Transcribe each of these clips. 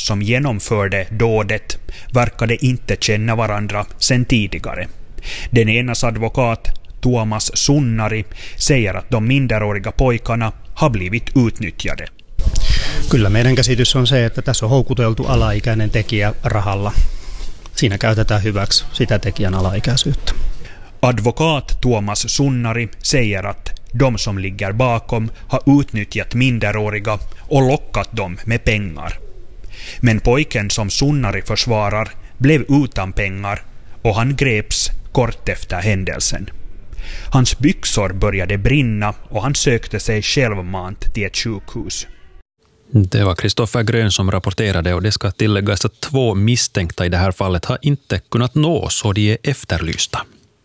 som genomförde dådet verkade inte känna varandra sedan tidigare. Den enas advokat, Tuomas Sunnari, säger att de minderåriga pojkarna har blivit utnyttjade. Kyllä meidän käsitys on se, että tässä on houkuteltu alaikäinen tekijä rahalla. Siinä käytetään hyväksi sitä tekijän alaikäisyyttä. Advokat Tuomas Sunnari säger att de som ligger bakom har utnyttjat minderåriga och lockat dem med pengar. Men pojken som Sunnari försvarar blev utan pengar och han greps kort efter händelsen. Hans byxor började brinna och han sökte sig självmant till ett sjukhus. Det var Kristoffer Grön som rapporterade, och det ska tilläggas att 2 misstänkta i det här fallet har inte kunnat nås och de är efterlysta.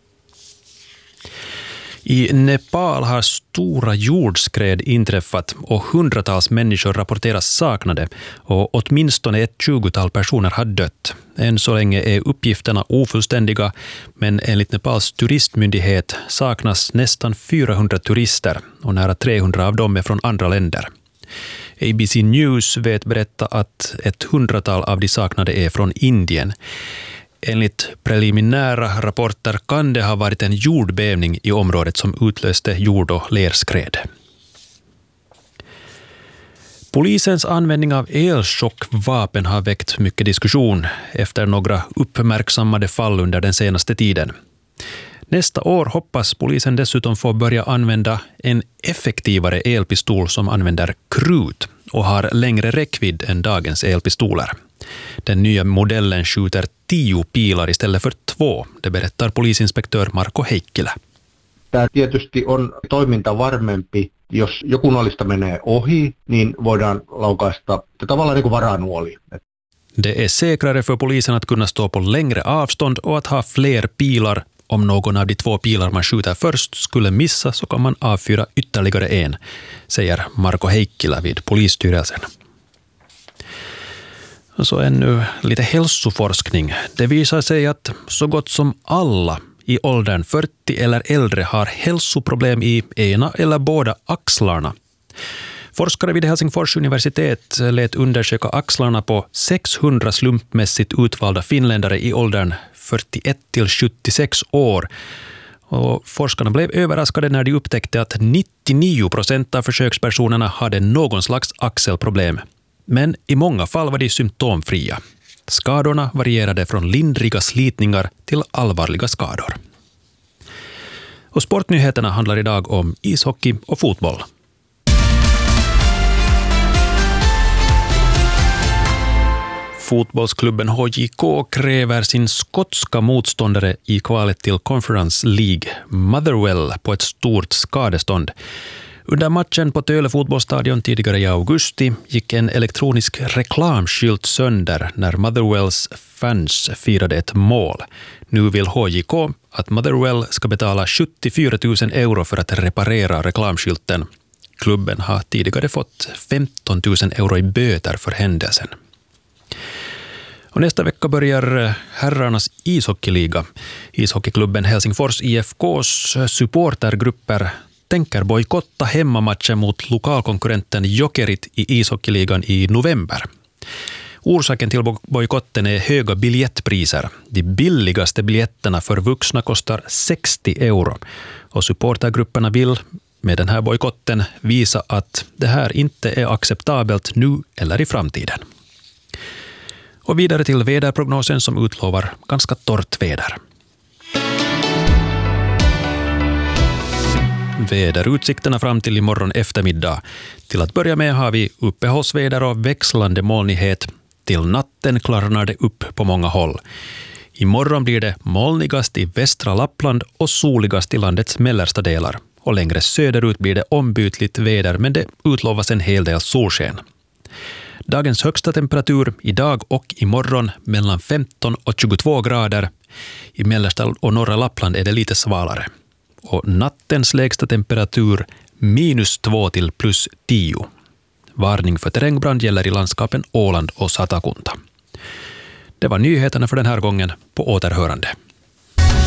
I Nepal har stora jordskred inträffat och hundratals människor rapporteras saknade, och åtminstone ett 20-tal personer har dött. Än så länge är uppgifterna ofullständiga, men enligt Nepals turistmyndighet saknas nästan 400 turister och nära 300 av dem är från andra länder. ABC News vet berätta att ett 100-tal av de saknade är från Indien. Enligt preliminära rapporter kan det ha varit en jordbävning i området som utlöste jord- och lerskred. Polisens användning av elchockvapen har väckt mycket diskussion efter några uppmärksammade fall under den senaste tiden. Nästa år hoppas polisen dessutom få börja använda en effektivare elpistol som använder krut och har längre räckvidd än dagens elpistoler. Den nya modellen skjuter 10 pilar istället för 2, det berättar polisinspektör Marko Heikkilä. Tämä tietysti on toiminta varmempi. Jos joku nuolista menee ohi, niin voidaan laukaista tavallaan niin kuin varanuoli. Det är säkrare för polisen att kunna stå på längre avstånd och att ha fler pilar. Om någon av de 2 pilar man skjuter först skulle missa så kan man avfyra ytterligare en, säger Marko Heikkilä vid polisstyrelsen. Och så ännu lite hälsoforskning. Det visar sig att så gott som alla i åldern 40 eller äldre har hälsoproblem i ena eller båda axlarna. Forskare vid Helsingfors universitet lät undersöka axlarna på 600 slumpmässigt utvalda finländare i åldern 41 till 76 år. Och forskarna blev överraskade när de upptäckte att 99% av försökspersonerna hade någon slags axelproblem. Men i många fall var de symptomfria. Skadorna varierade från lindriga slitningar till allvarliga skador. Och sportnyheterna handlar idag om ishockey och fotboll. Fotbollsklubben HJK kräver sin skotska motståndare i kvalet till Conference League, Motherwell, på ett stort skadestånd. Under matchen på Töle fotbollsstadion tidigare i augusti gick en elektronisk reklamskylt sönder när Motherwells fans firade ett mål. Nu vill HJK att Motherwell ska betala 74 000 euro för att reparera reklamskylten. Klubben har tidigare fått 15 000 euro i böter för händelsen. Och nästa vecka börjar herrarnas ishockeyliga. Ishockeyklubben Helsingfors IFKs supportergrupper tänker bojkotta hemmamatchen mot lokalkonkurrenten Jokerit i ishockeyligan i november. Orsaken till bojkotten är höga biljettpriser. De billigaste biljetterna för vuxna kostar 60 euro. Och supportergrupperna vill med den här bojkotten visa att det här inte är acceptabelt nu eller i framtiden. Och vidare till väderprognosen som utlovar ganska torrt väder. Väderutsikterna fram till imorgon eftermiddag. Till att börja med har vi uppehållsväder och växlande molnighet. Till natten klarnar det upp på många håll. Imorgon blir det molnigast i västra Lappland och soligast i landets mellersta delar. Och längre söderut blir det ombytligt väder, men det utlovas en hel del solsken. Dagens högsta temperatur idag och imorgon mellan 15 och 22 grader. I mellersta och norra Lappland är det lite svalare. Och nattens lägsta temperatur -2 till +10. Varning för terrängbrand gäller i landskapen Åland och Satakunta. Det var nyheterna för den här gången. På återhörande.